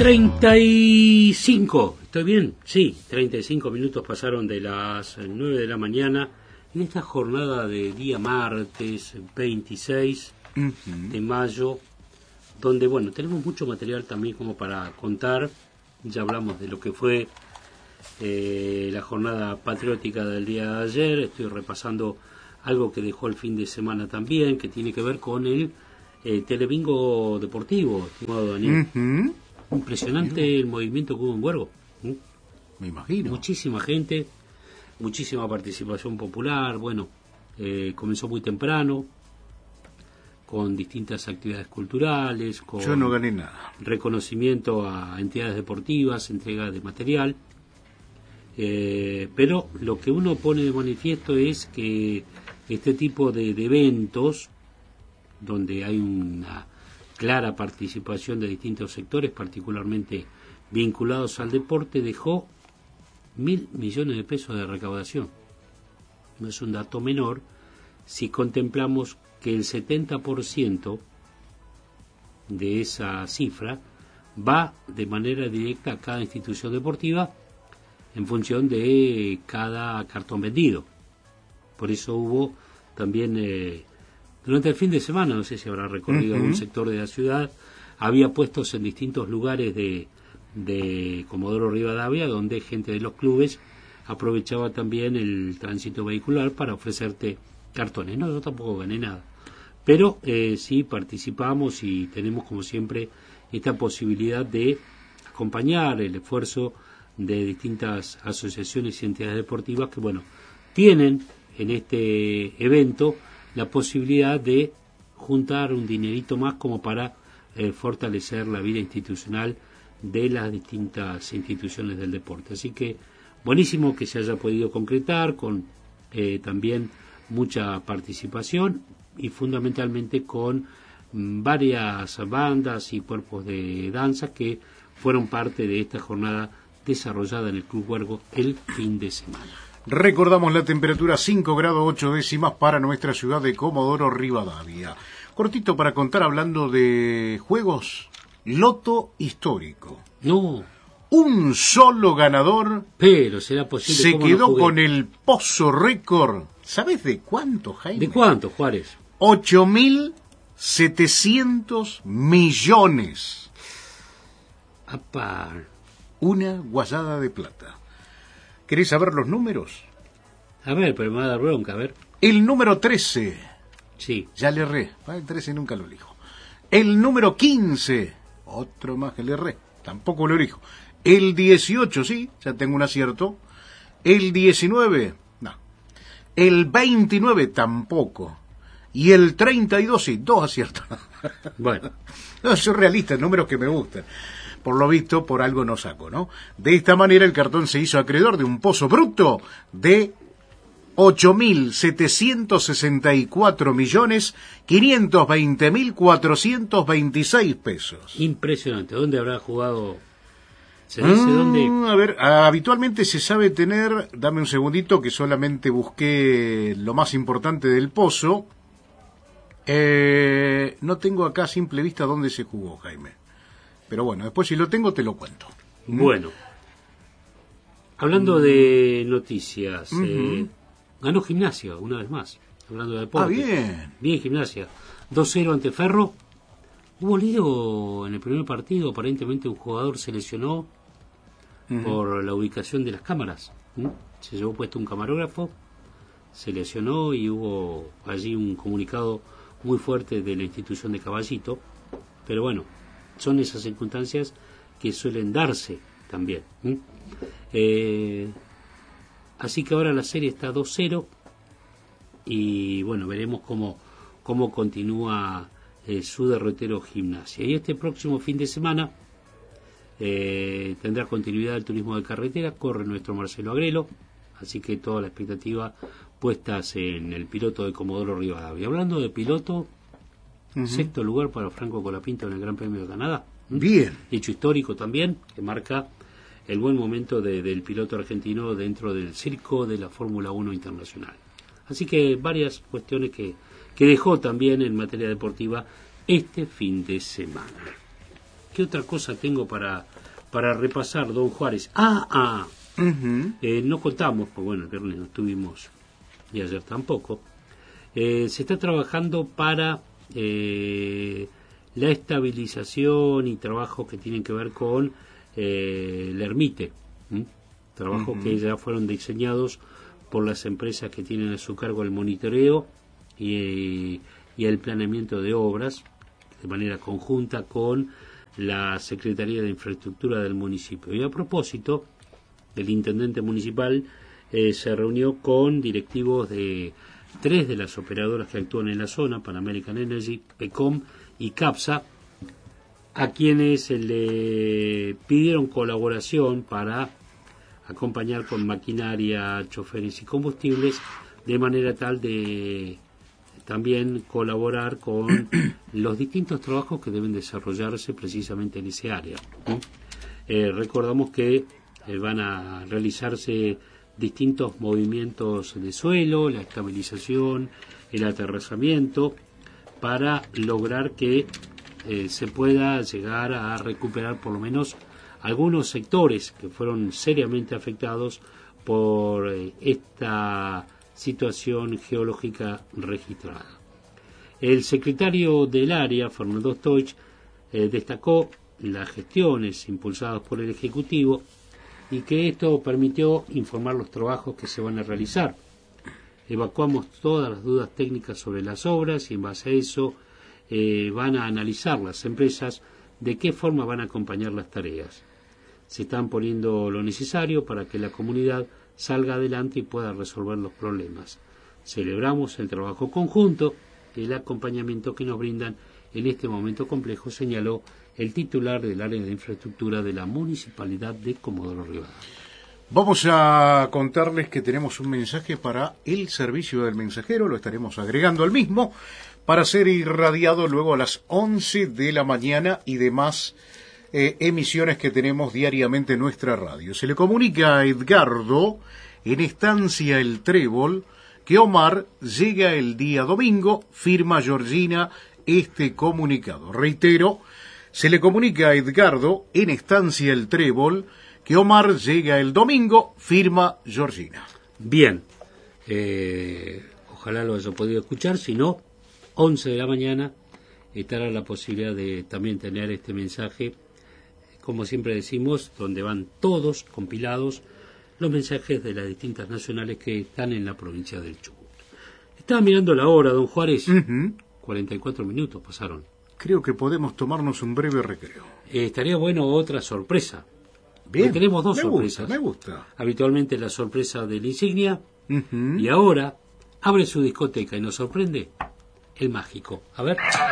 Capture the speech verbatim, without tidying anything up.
treinta y cinco, ¿estoy bien? Sí, treinta y cinco minutos pasaron de las nueve de la mañana en esta jornada de día martes veintiséis uh-huh. de mayo, donde, bueno, tenemos mucho material también como para contar. Ya hablamos de lo que fue eh, la jornada patriótica del día de ayer. Estoy repasando algo que dejó el fin de semana también, que tiene que ver con el eh, telebingo deportivo, estimado Daniel. Uh-huh. Impresionante el movimiento que hubo en Huergo. ¿Mm? Me imagino. Muchísima gente, muchísima participación popular. Bueno, eh, comenzó muy temprano, con distintas actividades culturales, con Yo no gané nada. reconocimiento a entidades deportivas, entrega de material. Eh, pero lo que uno pone de manifiesto es que este tipo de, de eventos, donde hay una clara participación de distintos sectores, particularmente vinculados al deporte, dejó mil millones de pesos de recaudación. No es un dato menor si contemplamos que el setenta por ciento de esa cifra va de manera directa a cada institución deportiva en función de cada cartón vendido. Por eso hubo también eh, durante el fin de semana, no sé si habrá recorrido uh-huh. algún sector de la ciudad, había puestos en distintos lugares de, de Comodoro Rivadavia, donde gente de los clubes aprovechaba también el tránsito vehicular para ofrecerte cartones. No, yo tampoco gané nada, pero eh, sí participamos y tenemos, como siempre, esta posibilidad de acompañar el esfuerzo de distintas asociaciones y entidades deportivas que, bueno, tienen en este evento la posibilidad de juntar un dinerito más como para eh, fortalecer la vida institucional de las distintas instituciones del deporte. Así que buenísimo que se haya podido concretar con eh, también mucha participación y fundamentalmente con mm, varias bandas y cuerpos de danza que fueron parte de esta jornada desarrollada en el Club Huergo el fin de semana. Recordamos la temperatura cinco grados ocho décimas para nuestra ciudad de Comodoro Rivadavia. Cortito para contar, hablando de juegos, loto histórico. No. Un solo ganador. Pero será posible. Se quedó no con el pozo récord. ¿Sabes de cuánto, Jaime? ¿De cuánto, Juárez? Ocho mil setecientos millones. Apá. Una guasada de plata. ¿Querés saber los números? A ver, pero me va a dar bronca, a ver. El número trece. Sí. Ya le erré. El trece nunca lo elijo. El número quince. Otro más que le erré. Tampoco lo elijo. El dieciocho, sí, ya tengo un acierto. El diecinueve, no. El veintinueve, tampoco. Y el treinta y dos, sí, dos aciertos. Bueno. No, soy realista, números que me gustan. Por lo visto, por algo no saco, ¿no? De esta manera, el cartón se hizo acreedor de un pozo bruto de ocho mil setecientos sesenta y cuatro millones quinientos veinte mil cuatrocientos veintiséis pesos. Impresionante. ¿Dónde habrá jugado? ¿Se dice mm, dónde? A ver, habitualmente se sabe tener... Dame un segundito que solamente busqué lo más importante del pozo. Eh, no tengo acá a simple vista dónde se jugó, Jaime. Pero bueno, después si lo tengo te lo cuento. Bueno, hablando de noticias, uh-huh. eh, ganó Gimnasia una vez más, hablando de deporte. Ah, bien. Bien Gimnasia, dos cero ante Ferro. Hubo lío en el primer partido, aparentemente un jugador se lesionó uh-huh. por la ubicación de las cámaras. ¿Mm? Se llevó puesto un camarógrafo, se lesionó y hubo allí un comunicado muy fuerte de la institución de Caballito, pero bueno, son esas circunstancias que suelen darse también. ¿Mm? Eh, así que ahora la serie está dos cero y bueno, veremos cómo, cómo continúa eh, su derrotero Gimnasia. Y este próximo fin de semana eh, tendrá continuidad el turismo de carretera, corre nuestro Marcelo Agrelo, así que toda la expectativa puestas en el piloto de Comodoro Rivadavia. Hablando de piloto, uh-huh. sexto lugar para Franco Colapinto en el Gran Premio de Canadá. ¿Mm? Bien. Hecho histórico también, que marca el buen momento de, del piloto argentino dentro del circo de la Fórmula uno internacional. Así que varias cuestiones que, que dejó también en materia deportiva este fin de semana. ¿qué otra cosa tengo para, para repasar, don Juárez? Ah, ah, uh-huh. eh, no contamos, pues bueno, el viernes no estuvimos y ayer tampoco. Eh, se está trabajando para eh, la estabilización y trabajos que tienen que ver con eh, el Ermite, ¿m? trabajos uh-huh. que ya fueron diseñados por las empresas que tienen a su cargo el monitoreo y, y el planeamiento de obras de manera conjunta con la Secretaría de Infraestructura del municipio. Y a propósito, el intendente municipal eh, se reunió con directivos de tres de las operadoras que actúan en la zona, Pan American Energy, PECOM y CAPSA, a quienes le pidieron colaboración para acompañar con maquinaria, choferes y combustibles, de manera tal de también colaborar con los distintos trabajos que deben desarrollarse precisamente en ese área. ¿sí? Eh, recordamos que eh, van a realizarse distintos movimientos de suelo, la estabilización, el aterrazamiento, para lograr que eh, se pueda llegar a recuperar por lo menos algunos sectores que fueron seriamente afectados por eh, esta situación geológica registrada. El secretario del área, Fernando Stoich, eh, destacó las gestiones impulsadas por el Ejecutivo y que esto permitió informar los trabajos que se van a realizar. Evacuamos todas las dudas técnicas sobre las obras y en base a eso eh, van a analizar las empresas de qué forma van a acompañar las tareas. Se están poniendo lo necesario para que la comunidad salga adelante y pueda resolver los problemas. Celebramos el trabajo conjunto y el acompañamiento que nos brindan en este momento complejo, señaló el titular del área de infraestructura de la Municipalidad de Comodoro Rivadavia. Vamos a contarles que tenemos un mensaje para el servicio del mensajero, lo estaremos agregando al mismo, para ser irradiado luego a las once de la mañana y demás eh, emisiones que tenemos diariamente en nuestra radio. Se le comunica a Edgardo, en Estancia El Trébol, que Omar llega el día domingo, firma Georgina este comunicado. Reitero, se le comunica a Edgardo, en Estancia El Trébol, que Omar llega el domingo, firma Georgina. Bien, eh, ojalá lo haya podido escuchar, si no, once de la mañana estará la posibilidad de también tener este mensaje, como siempre decimos, donde van todos compilados los mensajes de las distintas nacionales que están en la provincia del Chubut. Estaba mirando la hora, don Juárez, uh-huh. cuarenta y cuatro minutos pasaron. Creo que podemos tomarnos un breve recreo. Eh, estaría bueno otra sorpresa. Bien, Hoy tenemos dos me sorpresas. Gusta, me gusta. Habitualmente la sorpresa de la insignia, uh-huh. y ahora abre su discoteca y nos sorprende el mágico. A ver.